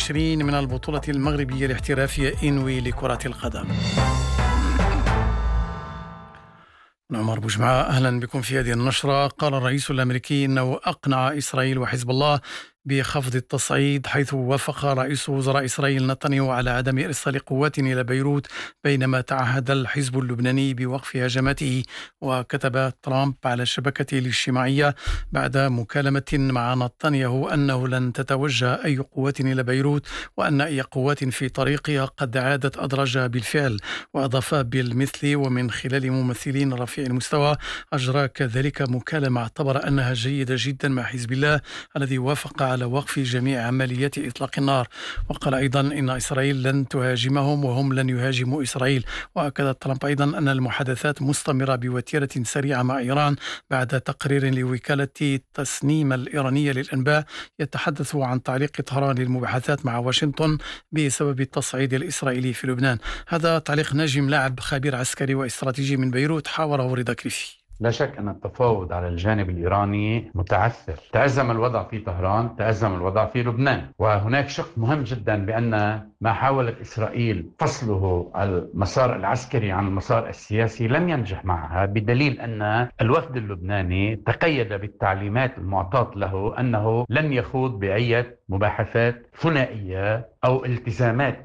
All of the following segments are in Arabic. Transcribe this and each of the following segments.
20 من البطولة المغربية الاحترافية إنوي لكرة القدم. عمر بوجمعة، أهلا بكم في هذه النشرة. قال الرئيس الأمريكي أنه أقنع إسرائيل وحزب الله بخفض التصعيد، حيث وافق رئيس وزراء إسرائيل نتنياهو على عدم إرسال قوات إلى بيروت، بينما تعهد الحزب اللبناني بوقف هجماته. وكتب ترامب على شبكته الاجتماعية بعد مكالمة مع نتنياهو أنه لن تتوجه أي قوات إلى بيروت، وأن أي قوات في طريقها قد عادت أدراجها بالفعل. وأضاف بالمثل ومن خلال ممثلين رفيع المستوى أجرى كذلك مكالمة اعتبر أنها جيدة جدا مع حزب الله الذي وافق على وقف جميع عمليات إطلاق النار. وقال أيضا إن إسرائيل لن تهاجمهم وهم لن يهاجموا إسرائيل. وأكد ترامب أيضا أن المحادثات مستمرة بوتيرة سريعة مع إيران بعد تقرير لوكالة تسنيم الإيرانية للأنباء يتحدث عن تعليق طهران للمباحثات مع واشنطن بسبب التصعيد الإسرائيلي في لبنان. هذا تعليق نجم لاعب خبير عسكري واستراتيجي من بيروت حاوره رضا كريفي. لا شك أن التفاوض على الجانب الإيراني متعثر. تأزم الوضع في طهران، تأزم الوضع في لبنان، وهناك شق مهم جدا بأن ما حاولت إسرائيل فصله المسار العسكري عن المسار السياسي لم ينجح معها، بدليل أن الوفد اللبناني تقيد بالتعليمات المعطاة له أنه لن يخوض بأي مباحثات ثنائية أو التزامات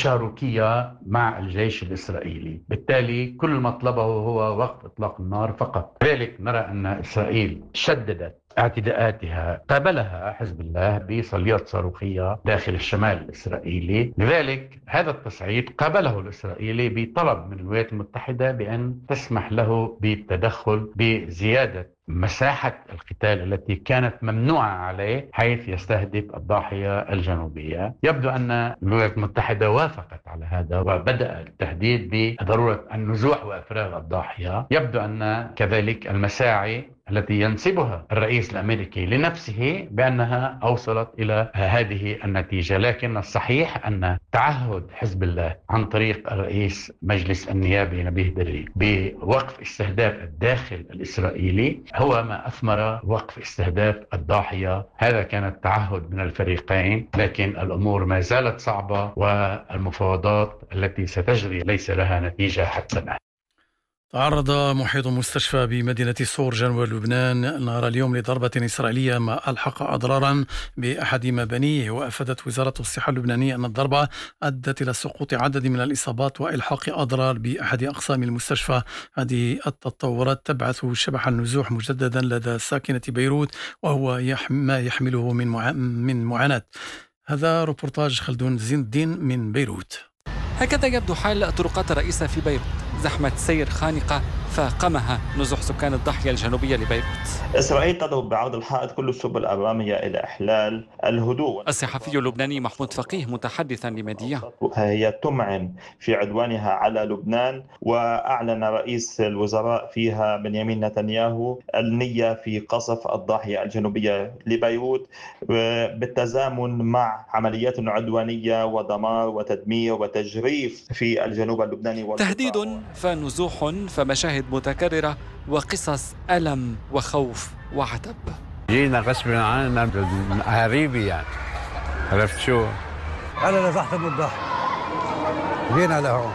تشاركية مع الجيش الإسرائيلي. بالتالي كل ما طلبه هو وقف إطلاق النار فقط. لذلك نرى أن إسرائيل شددت اعتداءاتها، قابلها حزب الله بصليات صاروخية داخل الشمال الإسرائيلي. لذلك هذا التصعيد قابله الإسرائيلي بطلب من الولايات المتحدة بأن تسمح له بالتدخل بزيادة مساحة القتال التي كانت ممنوعة عليه، حيث يستهدف الضاحية الجنوبية. يبدو أن الولايات المتحدة وافقت على هذا وبدأ التهديد بضرورة النزوح وإفراغ الضاحية. يبدو أن كذلك المساعي التي ينسبها الرئيس الأمريكي لنفسه بأنها أوصلت إلى هذه النتيجة. لكن الصحيح أن تعهد حزب الله عن طريق الرئيس مجلس النيابي نبيه دري بوقف استهداف الداخل الإسرائيلي هو ما أثمر وقف استهداف الضاحية. هذا كان التعهد من الفريقين، لكن الأمور ما زالت صعبة والمفاوضات التي ستجري ليس لها نتيجة حتى الآن. تعرض محيط مستشفى بمدينة صور جنوب لبنان نهار اليوم لضربة إسرائيلية ما ألحق أضرارا بأحد مبانيه. وأفادت وزارة الصحة اللبنانية أن الضربة أدت إلى سقوط عدد من الإصابات وإلحاق أضرار بأحد أقسام المستشفى. هذه التطورات تبعث شبح النزوح مجددا لدى ساكنة بيروت، وهو ما يحمله من معاناة. هذا روبورتاج خلدون زين الدين من بيروت. هكذا يبدو حال الطرقات الرئيسة في بيروت، زحمة سير خانقة فاقمها نزوح سكان الضاحية الجنوبية لبيروت. إسرائيل تضرب بعرض الحائط كل السبل الأمامية إلى إحلال الهدوء. الصحفي اللبناني محمود فقيه متحدثا لميديا: هي تمعن في عدوانها على لبنان، وأعلن رئيس الوزراء فيها بنيامين نتنياهو النية في قصف الضاحية الجنوبية لبيروت بالتزامن مع عمليات عدوانية ودمار وتدمير وتجريف في الجنوب اللبناني. تهديد فنزوح فمشاهد متكررة وقصص ألم وخوف وعتب. جينا غصبا عننا هريبي، يعني عرفت شو؟ أنا نزحت من الضحك، جينا لهون.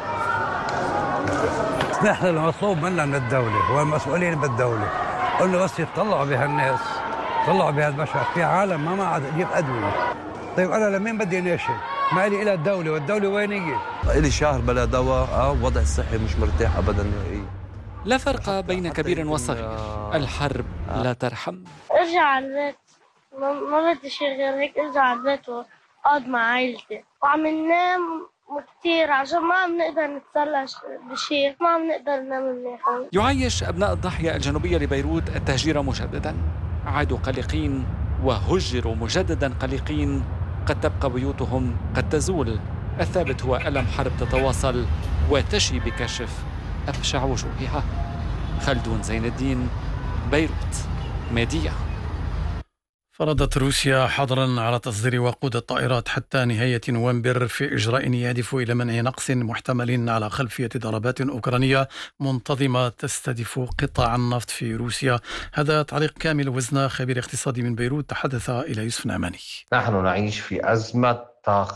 نحن المطلوب منا من الدولة والمسؤولين بالدولة قلنا بس يطلعوا بهالناس، يطلعوا بهالبشر. في عالم ما عاد يجيب أدوية. طيب أنا لمين بدي ناشي؟ ما لي إلى الدولة، والدولة وين هي؟ إلي شهر بلا دواء، وضع الصحي مش مرتاح أبدا. لا فرق بين كبير وصغير، الحرب لا ترحم. ارجع على البيت، ما بدي شيء غير هيك. ارجع على البيت وأقعد مع عائلتي، وعم ننام كتير عشان ما عم نقدر نتسلى بشيء، ما عم نقدر ننام منيح. يعايش أبناء الضاحية الجنوبية لبيروت التهجير مجددا، عادوا قلقين وهجروا مجددا قلقين. قد تبقى بيوتهم، قد تزول. الثابت هو ألم حرب تتواصل وتشي بكشف أبشع وجوهها. خلدون زين الدين، بيروت، ميديا. فرضت روسيا حظرا على تصدير وقود الطائرات حتى نهاية نوفمبر في إجراء يهدف إلى منع نقص محتمل على خلفية ضربات أوكرانية منتظمة تستهدف قطاع النفط في روسيا. هذا تعليق كامل وزنة خبير اقتصادي من بيروت تحدث إلى يوسف نعماني. نحن نعيش في أزمة